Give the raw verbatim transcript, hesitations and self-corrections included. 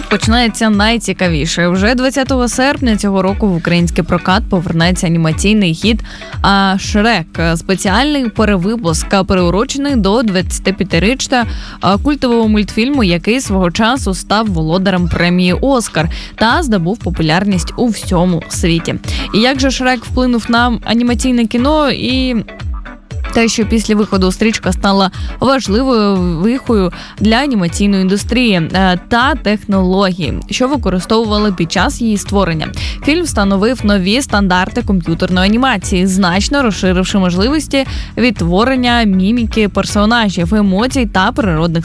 тут починається найцікавіше. Вже двадцятого серпня цього року в український прокат повернеться анімаційний хіт а, «Шрек». Спеціальний перевипуск, приурочений до двадцятип'ятиріччя культового мультфільму, який свого часу став володарем премії «Оскар» та здобув популярність у всьому світі. І як же «Шрек» вплинув на анімаційне кіно і те, що після виходу стрічка стала важливою вихою для анімаційної індустрії та технології, що використовували під час її створення. Фільм встановив нові стандарти комп'ютерної анімації, значно розширивши можливості відтворення міміки персонажів, емоцій та природних